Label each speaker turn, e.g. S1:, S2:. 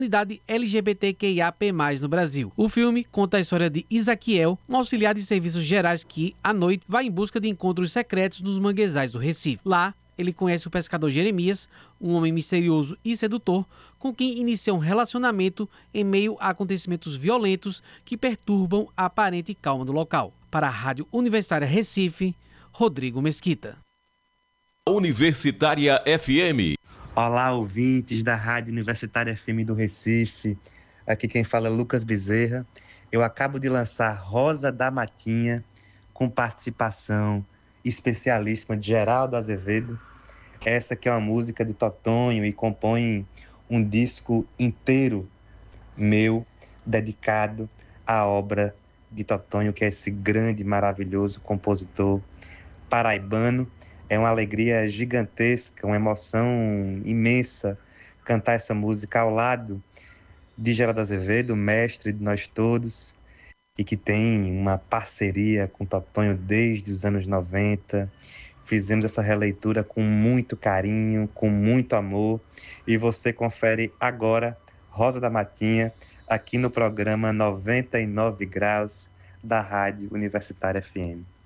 S1: comunidade LGBTQIAP+, no Brasil. O filme conta a história de Isaquiel, um auxiliar de serviços gerais que, à noite, vai em busca de encontros secretos nos manguezais do Recife. Lá, ele conhece o pescador Jeremias, um homem misterioso e sedutor, com quem inicia um relacionamento em meio a acontecimentos violentos que perturbam a aparente calma do local. Para a Rádio Universitária Recife, Rodrigo Mesquita.
S2: Universitária FM.
S3: Olá, ouvintes da Rádio Universitária FM do Recife. Aqui quem fala é Lucas Bezerra. Eu acabo de lançar Rosa da Matinha, com participação especialíssima de Geraldo Azevedo. Essa que é uma música de Totonho e compõe um disco inteiro meu, dedicado à obra de Totonho, que é esse grande, maravilhoso compositor paraibano. É uma alegria gigantesca, uma emoção imensa cantar essa música ao lado de Geraldo Azevedo, mestre de nós todos, e que tem uma parceria com Totonho desde os anos 90. Fizemos essa releitura com muito carinho, com muito amor, e você confere agora Rosa da Matinha, aqui no programa 99 Graus da Rádio Universitária FM.